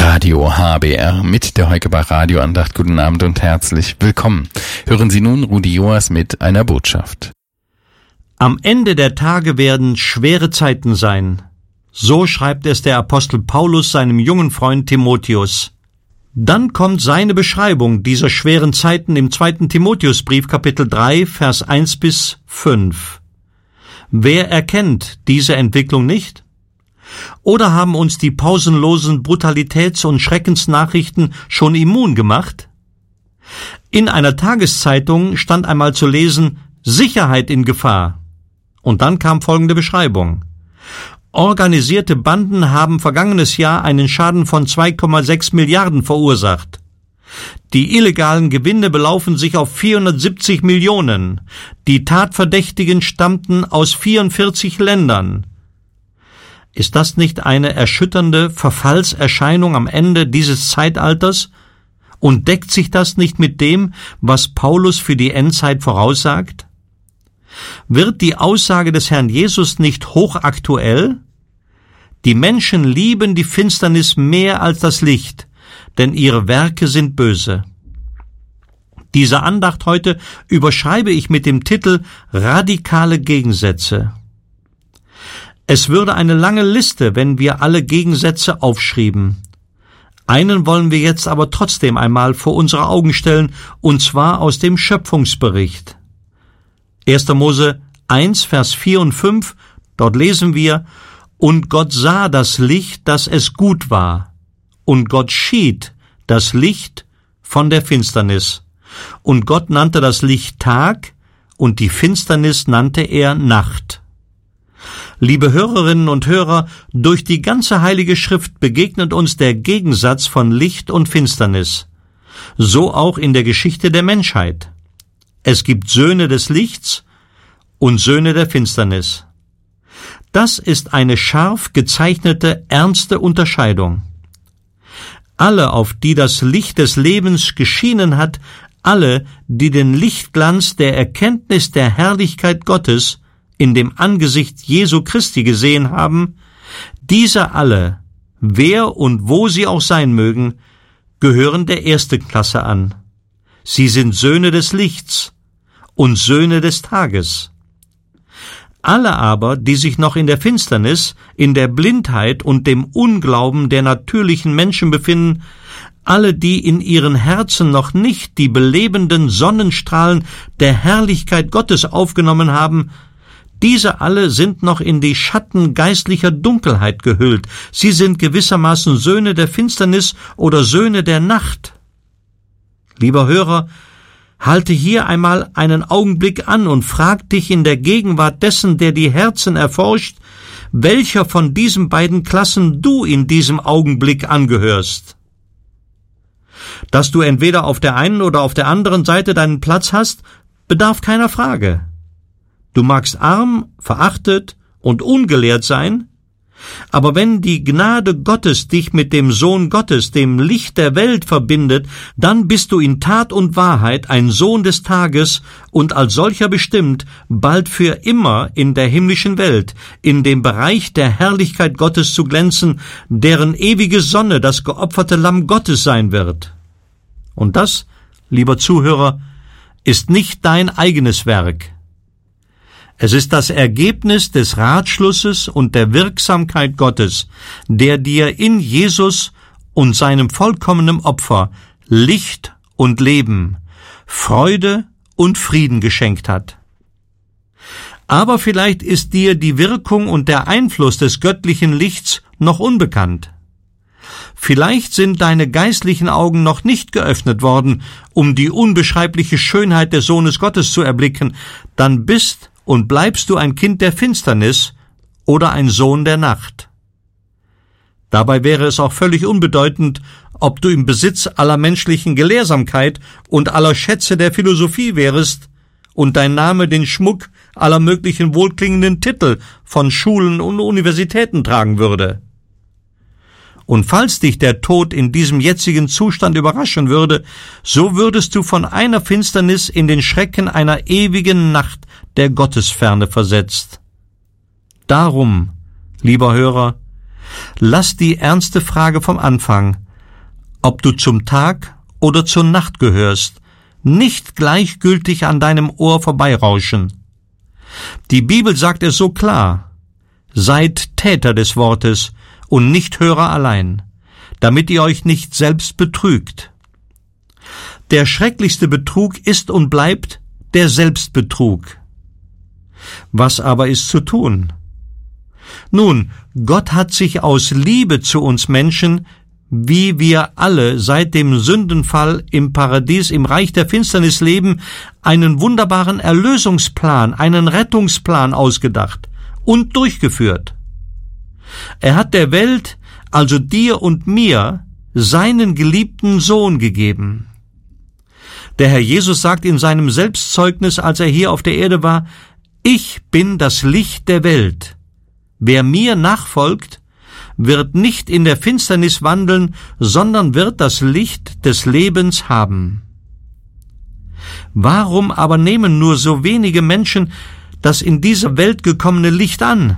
Radio HBR mit der Heukebach Radioandacht. Guten Abend und herzlich willkommen. Hören Sie nun Rudi Joas mit einer Botschaft. Am Ende der Tage werden schwere Zeiten sein. So schreibt es der Apostel Paulus seinem jungen Freund Timotheus. Dann kommt seine Beschreibung dieser schweren Zeiten im 2. Timotheusbrief, Kapitel 3, Vers 1 bis 5. Wer erkennt diese Entwicklung nicht? Oder haben uns die pausenlosen Brutalitäts- und Schreckensnachrichten schon immun gemacht? In einer Tageszeitung stand einmal zu lesen, Sicherheit in Gefahr. Und dann kam folgende Beschreibung. Organisierte Banden haben vergangenes Jahr einen Schaden von 2,6 Milliarden verursacht. Die illegalen Gewinne belaufen sich auf 470 Millionen. Die Tatverdächtigen stammten aus 44 Ländern. Ist das nicht eine erschütternde Verfallserscheinung am Ende dieses Zeitalters? Und deckt sich das nicht mit dem, was Paulus für die Endzeit voraussagt? Wird die Aussage des Herrn Jesus nicht hochaktuell? Die Menschen lieben die Finsternis mehr als das Licht, denn ihre Werke sind böse. Diese Andacht heute überschreibe ich mit dem Titel Radikale Gegensätze. Es würde eine lange Liste, wenn wir alle Gegensätze aufschrieben. Einen wollen wir jetzt aber trotzdem einmal vor unsere Augen stellen, und zwar aus dem Schöpfungsbericht. 1. Mose 1, Vers 4 und 5, dort lesen wir, Und Gott sah das Licht, dass es gut war, und Gott schied das Licht von der Finsternis. Und Gott nannte das Licht Tag, und die Finsternis nannte er Nacht. Liebe Hörerinnen und Hörer, durch die ganze Heilige Schrift begegnet uns der Gegensatz von Licht und Finsternis. So auch in der Geschichte der Menschheit. Es gibt Söhne des Lichts und Söhne der Finsternis. Das ist eine scharf gezeichnete, ernste Unterscheidung. Alle, auf die das Licht des Lebens geschienen hat, alle, die den Lichtglanz der Erkenntnis der Herrlichkeit Gottes in dem Angesicht Jesu Christi gesehen haben, diese alle, wer und wo sie auch sein mögen, gehören der ersten Klasse an. Sie sind Söhne des Lichts und Söhne des Tages. Alle aber, die sich noch in der Finsternis, in der Blindheit und dem Unglauben der natürlichen Menschen befinden, alle, die in ihren Herzen noch nicht die belebenden Sonnenstrahlen der Herrlichkeit Gottes aufgenommen haben, diese alle sind noch in die Schatten geistlicher Dunkelheit gehüllt. Sie sind gewissermaßen Söhne der Finsternis oder Söhne der Nacht. Lieber Hörer, halte hier einmal einen Augenblick an und frag dich in der Gegenwart dessen, der die Herzen erforscht, welcher von diesen beiden Klassen du in diesem Augenblick angehörst. Dass du entweder auf der einen oder auf der anderen Seite deinen Platz hast, bedarf keiner Frage. Du magst arm, verachtet und ungelehrt sein, aber wenn die Gnade Gottes dich mit dem Sohn Gottes, dem Licht der Welt, verbindet, dann bist du in Tat und Wahrheit ein Sohn des Tages und als solcher bestimmt, bald für immer in der himmlischen Welt, in dem Bereich der Herrlichkeit Gottes zu glänzen, deren ewige Sonne das geopferte Lamm Gottes sein wird. Und das, lieber Zuhörer, ist nicht dein eigenes Werk. Es ist das Ergebnis des Ratschlusses und der Wirksamkeit Gottes, der dir in Jesus und seinem vollkommenen Opfer Licht und Leben, Freude und Frieden geschenkt hat. Aber vielleicht ist dir die Wirkung und der Einfluss des göttlichen Lichts noch unbekannt. Vielleicht sind deine geistlichen Augen noch nicht geöffnet worden, um die unbeschreibliche Schönheit des Sohnes Gottes zu erblicken, dann bist und bleibst du ein Kind der Finsternis oder ein Sohn der Nacht. Dabei wäre es auch völlig unbedeutend, ob du im Besitz aller menschlichen Gelehrsamkeit und aller Schätze der Philosophie wärest und dein Name den Schmuck aller möglichen wohlklingenden Titel von Schulen und Universitäten tragen würde. Und falls dich der Tod in diesem jetzigen Zustand überraschen würde, so würdest du von einer Finsternis in den Schrecken einer ewigen Nacht der Gottesferne versetzt. Darum, lieber Hörer, lass die ernste Frage vom Anfang, ob du zum Tag oder zur Nacht gehörst, nicht gleichgültig an deinem Ohr vorbeirauschen. Die Bibel sagt es so klar: Seid Täter des Wortes und nicht Hörer allein, damit ihr euch nicht selbst betrügt. Der schrecklichste Betrug ist und bleibt der Selbstbetrug. Was aber ist zu tun? Nun, Gott hat sich aus Liebe zu uns Menschen, wie wir alle seit dem Sündenfall im Paradies, im Reich der Finsternis leben, einen wunderbaren Erlösungsplan, einen Rettungsplan ausgedacht und durchgeführt. Er hat der Welt, also dir und mir, seinen geliebten Sohn gegeben. Der Herr Jesus sagt in seinem Selbstzeugnis, als er hier auf der Erde war: Ich bin das Licht der Welt. Wer mir nachfolgt, wird nicht in der Finsternis wandeln, sondern wird das Licht des Lebens haben. Warum aber nehmen nur so wenige Menschen das in diese Welt gekommene Licht an?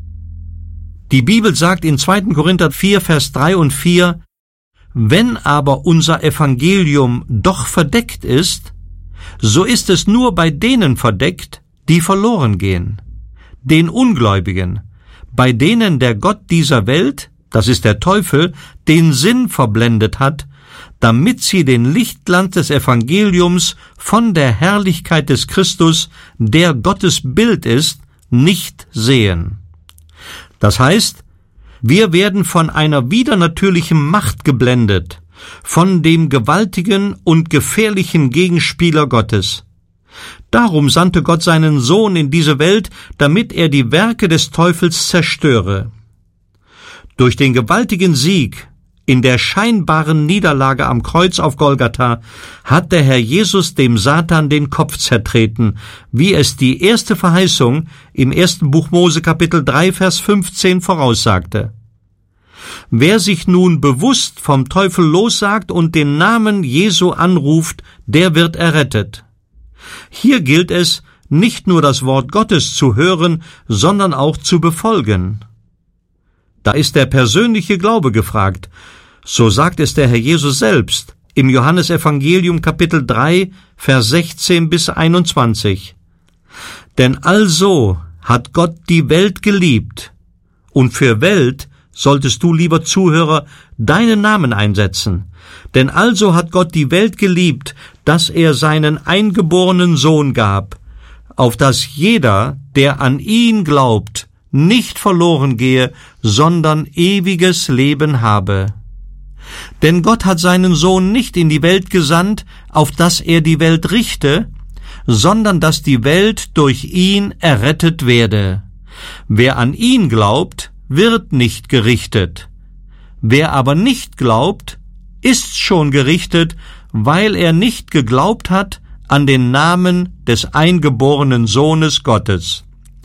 Die Bibel sagt in 2. Korinther 4, Vers 3 und 4: Wenn aber unser Evangelium doch verdeckt ist, so ist es nur bei denen verdeckt, die verloren gehen, den Ungläubigen, bei denen der Gott dieser Welt, das ist der Teufel, den Sinn verblendet hat, damit sie den Lichtglanz des Evangeliums von der Herrlichkeit des Christus, der Gottes Bild ist, nicht sehen. Das heißt, wir werden von einer widernatürlichen Macht geblendet, von dem gewaltigen und gefährlichen Gegenspieler Gottes. Darum sandte Gott seinen Sohn in diese Welt, damit er die Werke des Teufels zerstöre. Durch den gewaltigen Sieg in der scheinbaren Niederlage am Kreuz auf Golgatha hat der Herr Jesus dem Satan den Kopf zertreten, wie es die erste Verheißung im 1. Buch Mose Kapitel 3, Vers 15 voraussagte. Wer sich nun bewusst vom Teufel lossagt und den Namen Jesu anruft, der wird errettet. Hier gilt es, nicht nur das Wort Gottes zu hören, sondern auch zu befolgen. Da ist der persönliche Glaube gefragt. So sagt es der Herr Jesus selbst im Johannesevangelium Kapitel 3, Vers 16 bis 21. Denn also hat Gott die Welt geliebt, und für Welt solltest du, lieber Zuhörer, deinen Namen einsetzen. Denn also hat Gott die Welt geliebt, dass er seinen eingeborenen Sohn gab, auf dass jeder, der an ihn glaubt, nicht verloren gehe, sondern ewiges Leben habe. Denn Gott hat seinen Sohn nicht in die Welt gesandt, auf dass er die Welt richte, sondern dass die Welt durch ihn errettet werde. Wer an ihn glaubt, wird nicht gerichtet. Wer aber nicht glaubt, ist schon gerichtet, weil er nicht geglaubt hat an den Namen des eingeborenen Sohnes Gottes.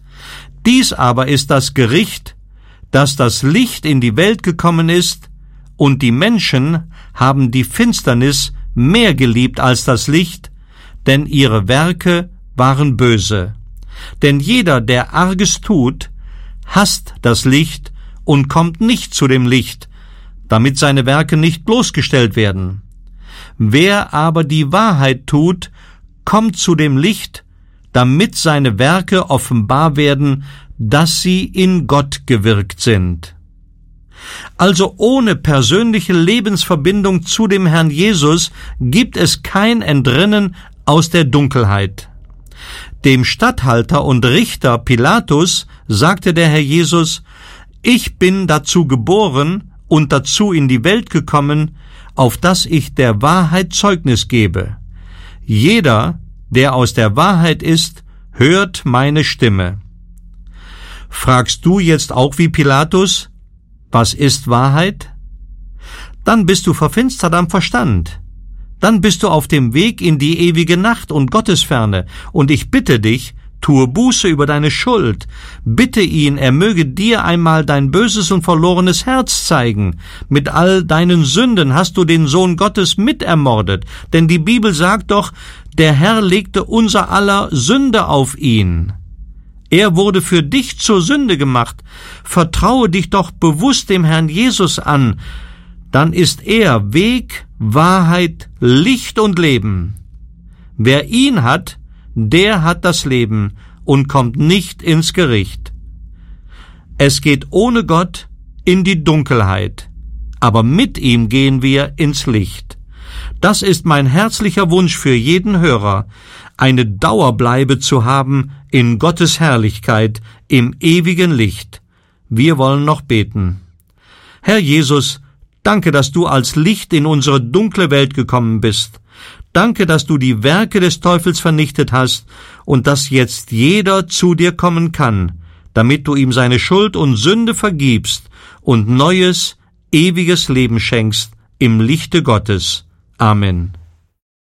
Dies aber ist das Gericht, dass das Licht in die Welt gekommen ist, und die Menschen haben die Finsternis mehr geliebt als das Licht, denn ihre Werke waren böse. Denn jeder, der Arges tut, hasst das Licht und kommt nicht zu dem Licht, damit seine Werke nicht bloßgestellt werden. Wer aber die Wahrheit tut, kommt zu dem Licht, damit seine Werke offenbar werden, dass sie in Gott gewirkt sind. Also ohne persönliche Lebensverbindung zu dem Herrn Jesus gibt es kein Entrinnen aus der Dunkelheit. Dem Statthalter und Richter Pilatus sagte der Herr Jesus: Ich bin dazu geboren und dazu in die Welt gekommen, auf dass ich der Wahrheit Zeugnis gebe. Jeder, der aus der Wahrheit ist, hört meine Stimme. Fragst du jetzt auch wie Pilatus: Was ist Wahrheit? Dann bist du verfinstert am Verstand. Dann bist du auf dem Weg in die ewige Nacht und Gottesferne. Und ich bitte dich, tue Buße über deine Schuld. Bitte ihn, er möge dir einmal dein böses und verlorenes Herz zeigen. Mit all deinen Sünden hast du den Sohn Gottes mitermordet. Denn die Bibel sagt doch, der Herr legte unser aller Sünde auf ihn. Er wurde für dich zur Sünde gemacht. Vertraue dich doch bewusst dem Herrn Jesus an. dann ist er Weg, Wahrheit, Licht und Leben. Wer ihn hat, der hat das Leben und kommt nicht ins Gericht. Es geht ohne Gott in die Dunkelheit, aber mit ihm gehen wir ins Licht. Das ist mein herzlicher Wunsch für jeden Hörer, eine Dauerbleibe zu haben in Gottes Herrlichkeit, im ewigen Licht. Wir wollen noch beten. Herr Jesus, danke, dass du als Licht in unsere dunkle Welt gekommen bist. Danke, dass du die Werke des Teufels vernichtet hast und dass jetzt jeder zu dir kommen kann, damit du ihm seine Schuld und Sünde vergibst und neues, ewiges Leben schenkst im Lichte Gottes. Amen.